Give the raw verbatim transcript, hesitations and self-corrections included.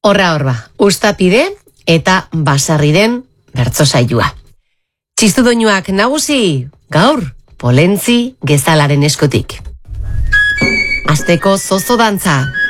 Horra horba, ustapide eta basarriren bertso saioa. Txistudoinuak nagusi, gaur, Polentzi Gezalaren eskutik. Asteko zozo dantza.